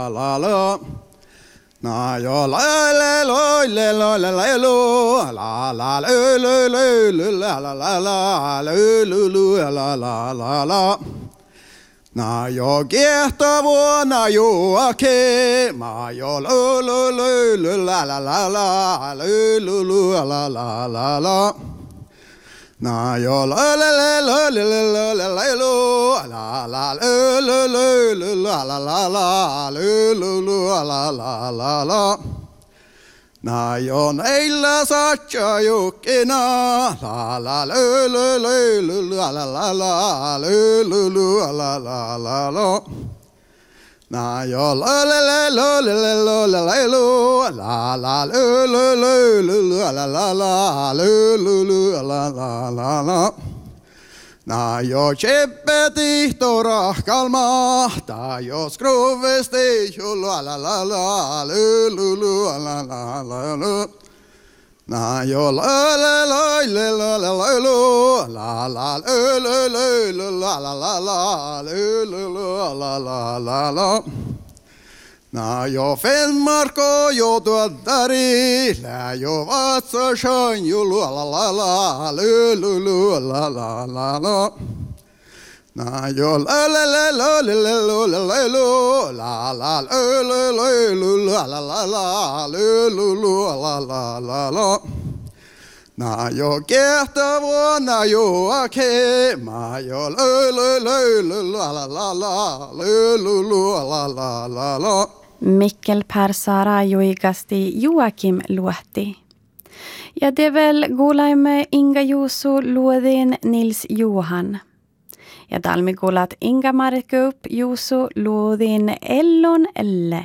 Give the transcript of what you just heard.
la la na yo la la la la la la la la la la la la la na yo geta vona yo ake ma yo la la la la la la la na yo la la la la la la la la la la la na yo neillä satcha jokena la la la la la la la la na yo la la la la la la la la la na yo cheppeti torahkalma ta yo skrovesti la la la la na yo la la la la la la la na yo Fenmarko jo tuottari la yo vatsa shan jo la na yo la la la la la na yo kehtä vuonna jo ake ma yo la Mikkel Persara juikasti Joakim luotti. Ja det väl gulaimme Inga Juuso luodin Nils Johan. Ja talmi gulat Inga Markup Juuso luodin Ellon Elle.